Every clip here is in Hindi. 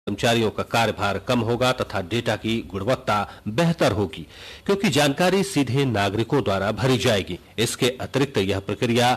कर्मचारियों का कार्यभार कम होगा तथा डेटा की गुणवत्ता बेहतर होगी, क्योंकि जानकारी सीधे नागरिकों द्वारा भरी जाएगी। इसके अतिरिक्त यह प्रक्रिया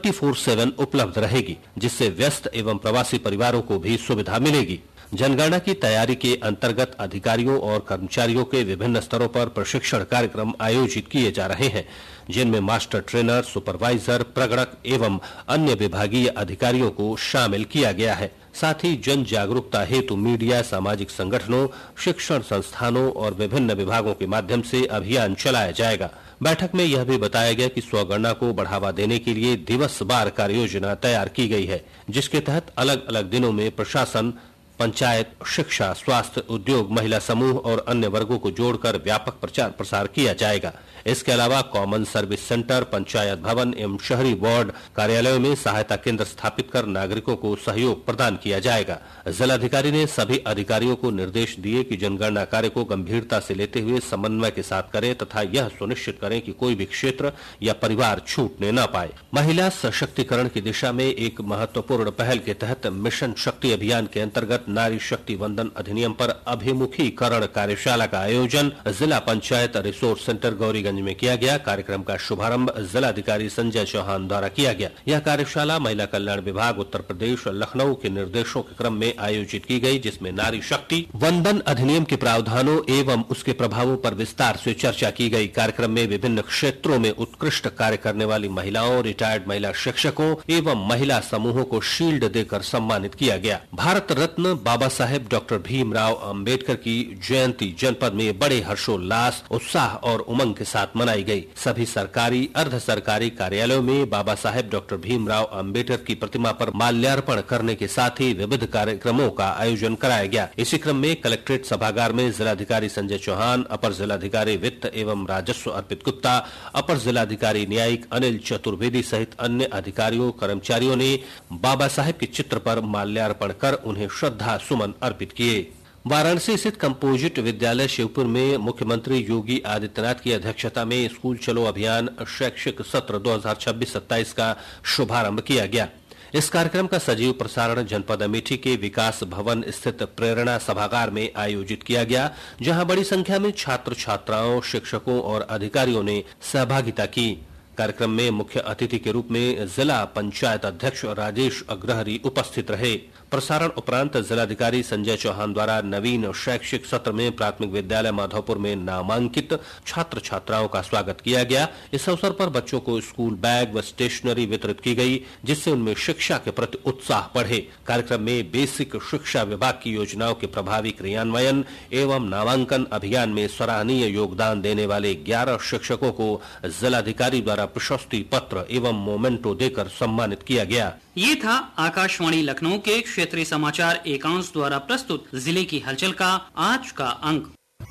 24/7 उपलब्ध रहेगी, जिससे व्यस्त एवं प्रवासी परिवारों को भी सुविधा मिलेगी। जनगणना की तैयारी के अंतर्गत अधिकारियों और कर्मचारियों के विभिन्न स्तरों पर प्रशिक्षण कार्यक्रम आयोजित किए जा रहे हैं, जिनमें मास्टर ट्रेनर, सुपरवाइजर, प्रगणक एवं अन्य विभागीय अधिकारियों को शामिल किया गया है। साथ ही जन जागरूकता हेतु मीडिया, सामाजिक संगठनों, शिक्षण संस्थानों और विभिन्न विभागों के माध्यम से अभियान चलाया जाएगा। बैठक में यह भी बताया गया कि स्वगणना को बढ़ावा देने के लिए दिवसवार कार्य योजना तैयार की गई है, जिसके तहत अलग अलग दिनों में प्रशासन, पंचायत, शिक्षा, स्वास्थ्य, उद्योग, महिला समूह और अन्य वर्गों को जोड़कर व्यापक प्रचार प्रसार किया जाएगा। इसके अलावा कॉमन सर्विस सेंटर, पंचायत भवन एवं शहरी वार्ड कार्यालयों में सहायता केंद्र स्थापित कर नागरिकों को सहयोग प्रदान किया जाएगा। जिलाधिकारी ने सभी अधिकारियों को निर्देश दिए कि जनगणना कार्य को गंभीरता से लेते हुए समन्वय के साथ करें तथा यह सुनिश्चित करें कि कोई भी क्षेत्र या परिवार छूटने न पाए। महिला सशक्तिकरण की दिशा में एक महत्वपूर्ण पहल के तहत मिशन शक्ति अभियान के अंतर्गत नारी शक्ति वंदन अधिनियम पर अभिमुखीकरण कार्यशाला का आयोजन जिला पंचायत रिसोर्स सेंटर गौरीगंज में किया गया। कार्यक्रम का शुभारंभ जिलाधिकारी संजय चौहान द्वारा किया गया। यह कार्यशाला महिला कल्याण विभाग उत्तर प्रदेश लखनऊ के निर्देशों के क्रम में आयोजित की गई, जिसमें नारी शक्ति वंदन अधिनियम के प्रावधानों एवं उसके प्रभावों पर विस्तार से चर्चा की गई। कार्यक्रम में विभिन्न क्षेत्रों में उत्कृष्ट कार्य करने वाली महिलाओं, रिटायर्ड महिला शिक्षकों एवं महिला समूहों को शील्ड देकर सम्मानित किया गया। भारत रत्न बाबा साहेब डॉक्टर भीमराव अंबेडकर की जयंती जनपद में बड़े हर्षोल्लास, उत्साह और उमंग के साथ मनाई गई। सभी सरकारी, अर्ध सरकारी कार्यालयों में बाबा साहेब डॉक्टर भीमराव अंबेडकर की प्रतिमा पर माल्यार्पण करने के साथ ही विविध कार्यक्रमों का आयोजन कराया गया। इसी क्रम में कलेक्ट्रेट सभागार में जिलाधिकारी संजय चौहान, अपर जिलाधिकारी वित्त एवं राजस्व अर्पित गुप्ता, अपर जिलाधिकारी न्यायिक अनिल चतुर्वेदी सहित अन्य अधिकारियों, कर्मचारियों ने बाबा साहेब के चित्र पर माल्यार्पण कर उन्हें श्रद्धा सुमन अर्पित किए। वाराणसी स्थित कंपोजिट विद्यालय शिवपुर में मुख्यमंत्री योगी आदित्यनाथ की अध्यक्षता में स्कूल चलो अभियान शैक्षिक सत्र 2026-27 का शुभारंभ किया गया। इस कार्यक्रम का सजीव प्रसारण जनपद अमेठी के विकास भवन स्थित प्रेरणा सभागार में आयोजित किया गया, जहां बड़ी संख्या में छात्र छात्राओं, शिक्षकों और अधिकारियों ने सहभागिता की। कार्यक्रम में मुख्य अतिथि के रूप में जिला पंचायत अध्यक्ष राजेश अग्रहरी उपस्थित रहे। प्रसारण उपरांत जिलाधिकारी संजय चौहान द्वारा नवीन शैक्षिक सत्र में प्राथमिक विद्यालय माधवपुर में नामांकित छात्र छात्राओं का स्वागत किया गया। इस अवसर पर बच्चों को स्कूल बैग व स्टेशनरी वितरित की गई, जिससे उनमें शिक्षा के प्रति उत्साह बढ़े। कार्यक्रम में बेसिक शिक्षा विभाग की योजनाओं के प्रभावी क्रियान्वयन एवं नामांकन अभियान में सराहनीय योगदान देने वाले 11 शिक्षकों को जिलाधिकारी द्वारा प्रशस्ति पत्र एवं मोमेंटो देकर सम्मानित किया गया। ये था आकाशवाणी लखनऊ के क्षेत्रीय समाचार एकांश द्वारा प्रस्तुत जिले की हलचल का आज का अंक।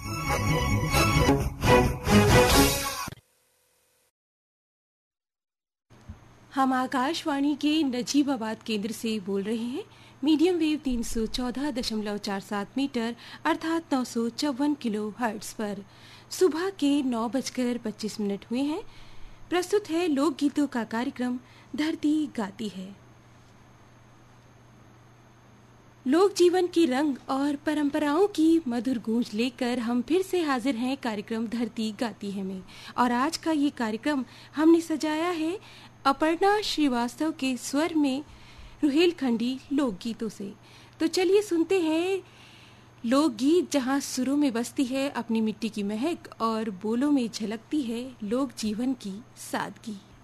हम आकाशवाणी के नजीबाबाद केंद्र से बोल रहे हैं। मीडियम वेव 314.47 मीटर अर्थात 954 किलो हर्ट्ज पर सुबह के 9:25 हुए हैं। प्रस्तुत है लोकगीतों का कार्यक्रम धरती गाती है। लोक जीवन की रंग और परंपराओं की मधुर गूंज लेकर हम फिर से हाजिर हैं कार्यक्रम धरती गाती है में। और आज का ये कार्यक्रम हमने सजाया है अपर्णा श्रीवास्तव के स्वर में रुहेलखंडी लोकगीतों से। तो चलिए सुनते हैं लोकगीत, जहां सुरों में बसती है अपनी मिट्टी की महक और बोलों में झलकती है लोक जीवन की सादगी।